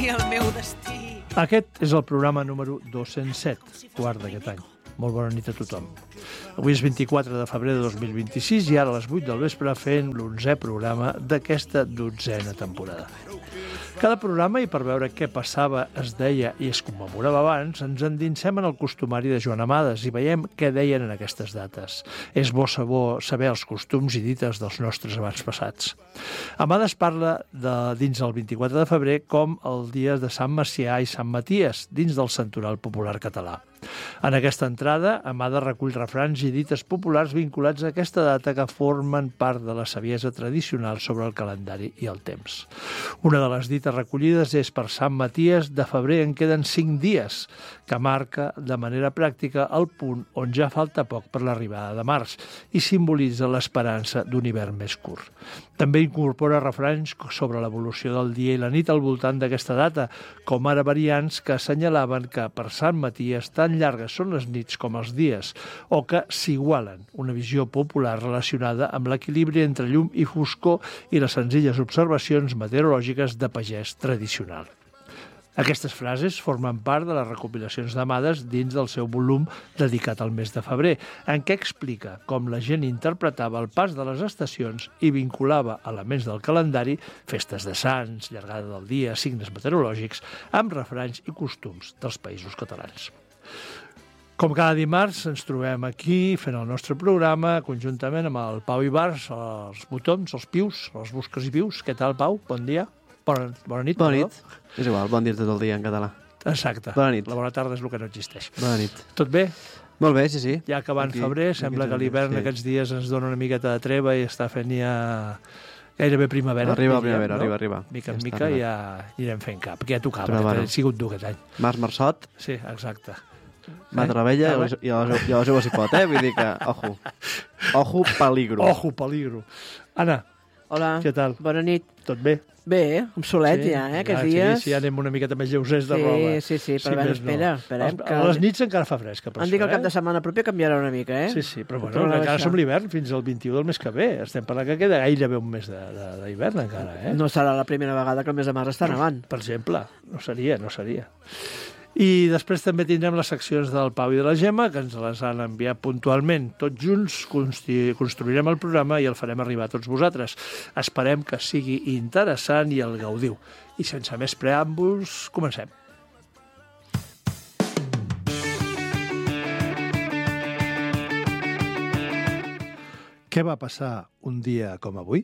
el meu destí. Aquest és el programa número 207, quart d'aquest any. Molt bona nit a tothom. Avui és 24 de febrer de 2026 i ara a les 8 del vespre fent l'11è programa d'aquesta 12a temporada. Cada programa, i per veure què passava, es deia i es commemorava abans, ens endinsem en el costumari de Joan Amades i veiem què deien en aquestes dates. És bo saber els costums i dites dels nostres abans passats. Amades parla dins el 24 de febrer com el dia de Sant Macià i Sant Maties, dins del santoral popular català. En aquesta entrada, Amades recull refrans i dites populars vinculats a aquesta data que formen part de la saviesa tradicional sobre el calendari i el temps. Una de les dites recollides és per Sant Maties de febrer en queden 5 dies, que marca de manera pràctica el punt on ja falta poc per l'arribada de març i simbolitza l'esperança d'un hivern més curt. També incorpora refranys sobre l'evolució del dia i la nit al voltant d'aquesta data, com ara variants que assenyalaven que per Sant Maties tan llargues són les nits com els dies, o que s'igualen, una visió popular relacionada amb l'equilibri entre llum i foscor i les senzilles observacions meteorològiques de pagès tradicional. Aquestes frases formen part de les recopilacions d'Amades dins del seu volum dedicat al mes de febrer, en què explica com la gent interpretava el pas de les estacions i vinculava elements del calendari, festes de sants, llargada del dia, signes meteorològics, amb refranys i costums dels països catalans. Com cada dimarts ens trobem aquí fent el nostre programa conjuntament amb el Pau Ibars, els botons, els pius, els busques i pius. Què tal, Pau? Bon dia. Bona nit. Bona nit. És igual, bon dia tot el dia en català. Exacte. Bona nit. La bona tarda és el que no existeix. Bona nit. Tot bé? Molt bé, sí. Ja acabant febrer, sembla que l'hivern aquests dies ens dona una miqueta de treva i està fent ja gairebé primavera. Arriba la primavera, no? arriba. Mica en mica ja anirem fent cap, que ja tocava, que ha sigut dur aquest any. Marçot. Sí, exacte. Mata la vella i a la jove s'hi pot, Vull dir que, ojo. Ojo, peligro. Ojo, peligro. Anna. Hola. Què tal? Bona nit. Tot bé? Bé, amb solet ja, aquests dies. Sí, ja anem una miqueta més lleusers de roba. Sí, però bueno, esperem. A les nits encara fa fresca. Em dic que el cap de setmana proper canviarà una mica, Sí, però bueno, encara som l'hivern fins al 21 del mes que ve. Estem parlant que queda gairebé un mes d'hivern encara, No serà la primera vegada que el mes de març està nevant. Per exemple, no seria. I després també tindrem les seccions del Pau i de la Gemma, que ens les han enviat puntualment. Tots junts construirem el programa i el farem arribar a tots vosaltres. Esperem que sigui interessant i el gaudiu. I sense més preàmbuls, comencem. Què va passar un dia com avui?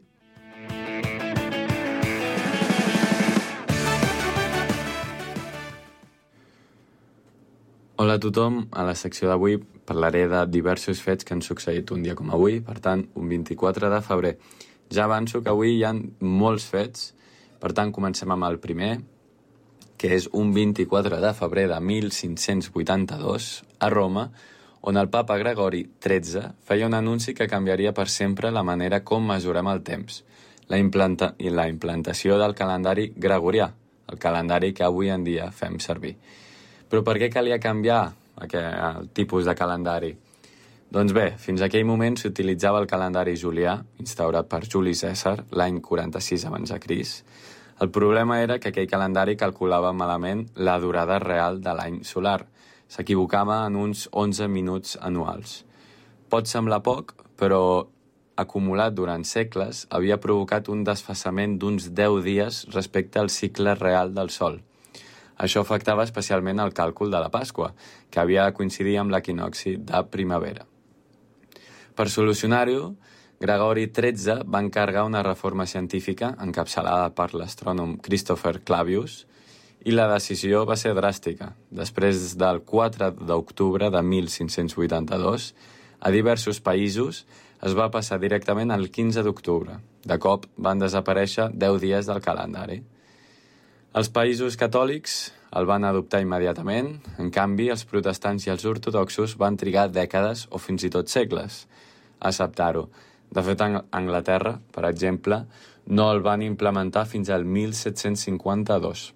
Hola a tothom, a la secció d'avui parlaré de diversos fets que han succeït un dia com avui, per tant, un 24 de febrer. Ja avanço que avui hi ha molts fets, per tant, comencem amb el primer, que és un 24 de febrer de 1582, a Roma, on el papa Gregori XIII feia un anunci que canviaria per sempre la manera com mesurem el temps, la implantació del calendari gregorià, el calendari que avui en dia fem servir. Però per què calia canviar el tipus de calendari? Doncs bé, fins a aquell moment s'utilitzava el calendari julià, instaurat per Juli Cèsar l'any 46 abans de Crist. El problema era que aquell calendari calculava malament la durada real de l'any solar. S'equivocava en uns 11 minuts anuals. Pot semblar poc, però acumulat durant segles havia provocat un desfasament d'uns 10 dies respecte al cicle real del Sol. Això afectava especialment el càlcul de la Pasqua, que havia de coincidir amb l'equinocci de primavera. Per solucionar-ho, Gregori XIII va encarregar una reforma científica encapçalada per l'astrònom Christopher Clavius i la decisió va ser dràstica. Després del 4 d'octubre de 1582, a diversos països es va passar directament al 15 d'octubre. De cop van desaparèixer 10 dies del calendari. Els països catòlics el van adoptar immediatament, en canvi els protestants i els ortodoxos van trigar dècades o fins i tot segles a acceptar-ho. De fet, a Anglaterra, per exemple, no el van implementar fins al 1752.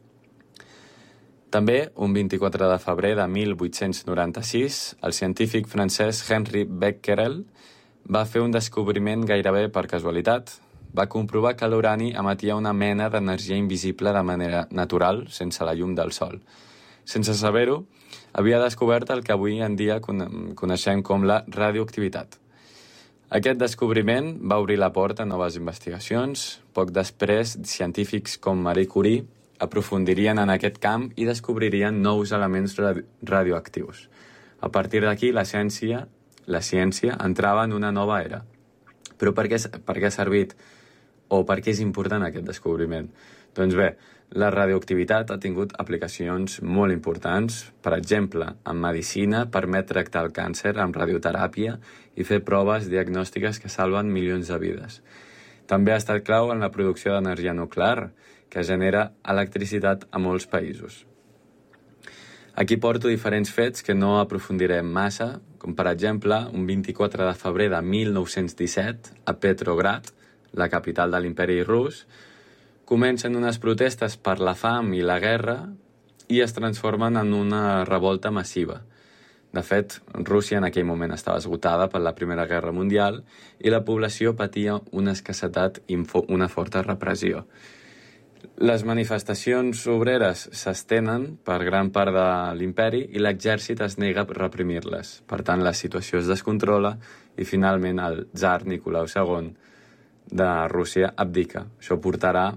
També, un 24 de febrer de 1896, el científic francès Henri Becquerel va fer un descobriment gairebé per casualitat. va comprovar que l'urani emetia una mena d'energia invisible de manera natural, sense la llum del sol. Sense saber-ho, havia descobert el que avui en dia coneixem com la radioactivitat. Aquest descobriment va obrir la porta a noves investigacions. Poc després, científics com Marie Curie aprofundirien en aquest camp i descobririen nous elements radioactius. A partir d'aquí, la ciència entrava en una nova era. Però per què ha servit o per què és important aquest descobriment? Doncs bé, la radioactivitat ha tingut aplicacions molt importants. Per exemple, en medicina permet tractar el càncer amb radioteràpia i fer proves diagnòstiques que salven milions de vides. També ha estat clau en la producció d'energia nuclear, que genera electricitat a molts països. Aquí porto diferents fets que no aprofundirem massa, com per exemple, un 24 de febrer de 1917, a Petrograd, la capital de l'imperi rus, comencen unes protestes per la fam i la guerra i es transformen en una revolta massiva. De fet, Rússia en aquell moment estava esgotada per la Primera Guerra Mundial i la població patia una escassetat i una forta repressió. Les manifestacions obreres s'estenen per gran part de l'imperi i l'exèrcit es nega a reprimir-les. Per tant, la situació es descontrola i finalment el tsar Nicolau II de Rússia abdica. Això portarà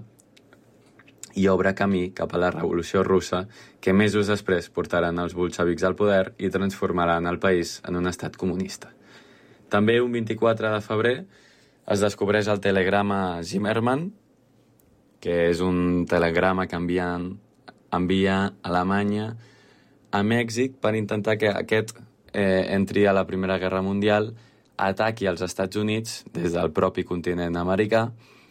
i obre camí cap a la Revolució Russa, que mesos després portaran els bolxevics al poder i transformaran el país en un estat comunista. També un 24 de febrer es descobreix el telegrama Zimmermann, que és un telegrama que envia Alemanya a Mèxic per intentar que aquest entri a la Primera Guerra Mundial, ataqui als Estats Units des del propi continent americà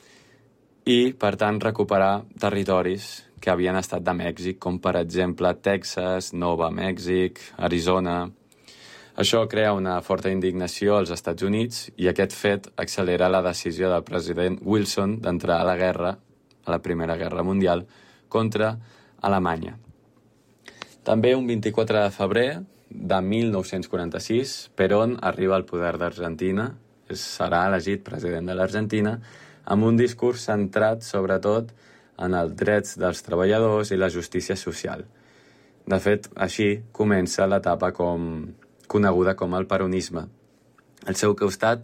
i, per tant, recuperar territoris que havien estat de Mèxic, com per exemple Texas, Nova Mèxic, Arizona. Això crea una forta indignació als Estats Units i aquest fet accelera la decisió del president Wilson d'entrar a la guerra, a la Primera Guerra Mundial, contra Alemanya. També un 24 de febrer de 1946, Perón arriba al poder d'Argentina, serà elegit president de l'Argentina, amb un discurs centrat sobretot en els drets dels treballadors i la justícia social. De fet, així comença l'etapa coneguda com el peronisme. Al seu costat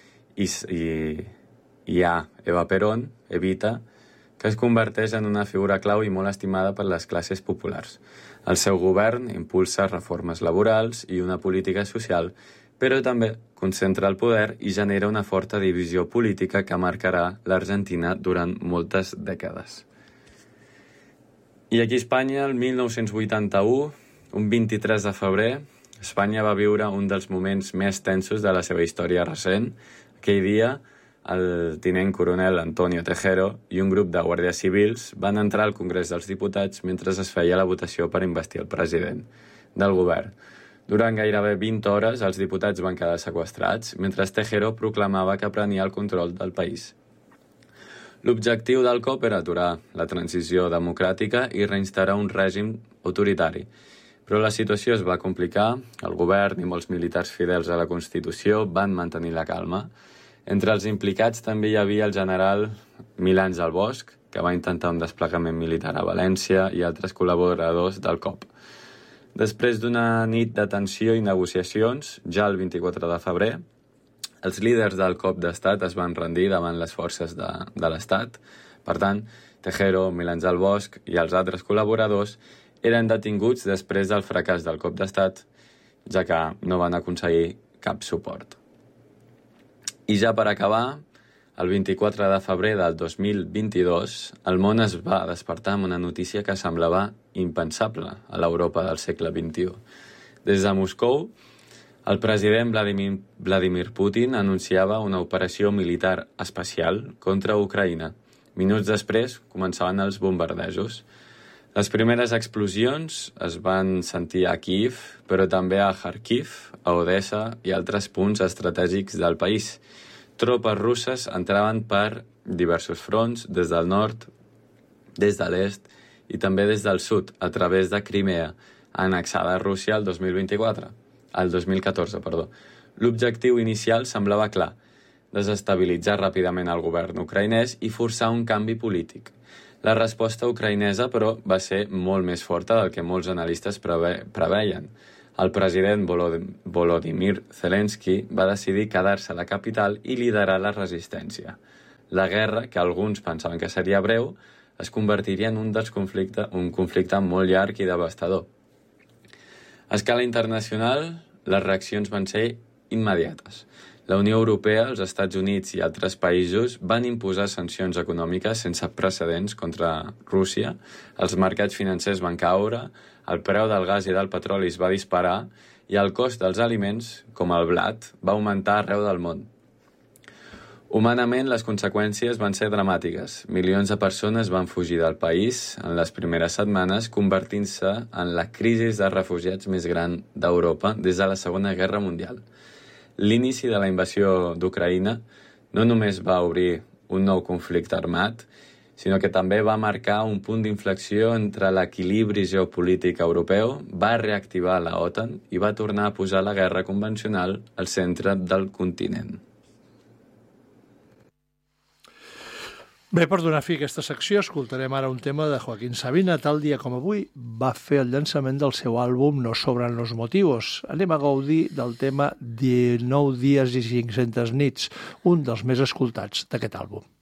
hi ha Eva Perón, Evita, que es converteix en una figura clau i molt estimada per les classes populars. El seu govern impulsa reformes laborals i una política social, però també concentra el poder i genera una forta divisió política que marcarà l'Argentina durant moltes dècades. I aquí a Espanya, el 1981, un 23 de febrer, Espanya va viure un dels moments més tensos de la seva història recent. Aquell dia, el tinent coronel Antonio Tejero i un grup de guàrdies civils van entrar al Congrés dels Diputats mentre es feia la votació per investir el president del govern. Durant gairebé 20 hores, els diputats van quedar seqüestrats, mentre Tejero proclamava que prenia el control del país. L'objectiu del cop era aturar la transició democràtica i reinstaurar un règim autoritari. Però la situació es va complicar, el govern i molts militars fidels a la Constitució van mantenir la calma. Entre els implicats també hi havia el general Milans del Bosch, que va intentar un desplegament militar a València, i altres col·laboradors del COP. Després d'una nit de tensió i negociacions, ja el 24 de febrer, els líders del cop d'estat es van rendir davant les forces de l'estat. Per tant, Tejero, Milans del Bosch i els altres col·laboradors eren detinguts després del fracàs del cop d'estat, ja que no van aconseguir cap suport. I ja per acabar, el 24 de febrer del 2022, el món es va despertar amb una notícia que semblava impensable a l'Europa del segle XXI. Des de Moscou, el president Vladimir Putin anunciava una operació militar especial contra Ucraïna. Minuts després començaven els bombardejos. Les primeres explosions es van sentir a Kyiv, però també a Kharkiv, a Odessa i altres punts estratègics del país. Tropes russes entraven per diversos fronts, des del nord, des de l'est i també des del sud, a través de Crimea, annexada a Rússia el 2014. L'objectiu inicial semblava clar: desestabilitzar ràpidament el govern ucraïnès i forçar un canvi polític. La resposta ucraïnesa, però, va ser molt més forta del que molts analistes preveien. El president Volodymyr Zelensky va decidir quedar-se a la capital i liderar la resistència. La guerra, que alguns pensaven que seria breu, es convertiria en un conflicte molt llarg i devastador. A escala internacional, les reaccions van ser immediates. La Unió Europea, els Estats Units i altres països van imposar sancions econòmiques sense precedents contra Rússia, els mercats financers van caure, el preu del gas i del petroli es va disparar i el cost dels aliments, com el blat, va augmentar arreu del món. Humanament, les conseqüències van ser dramàtiques. Milions de persones van fugir del país en les primeres setmanes, convertint-se en la crisi de refugiats més gran d'Europa des de la Segona Guerra Mundial. L'inici de la invasió d'Ucraïna no només va obrir un nou conflicte armat, sinó que també va marcar un punt d'inflexió entre l'equilibri geopolític europeu, va reactivar la OTAN i va tornar a posar la guerra convencional al centre del continent. Bé, per donar fi a aquesta secció, escoltarem ara un tema de Joaquín Sabina. Tal dia com avui va fer el llançament del seu àlbum No sobran los motivos. Anem a gaudir del tema 19 dies i 500 nits, un dels més escoltats d'aquest àlbum.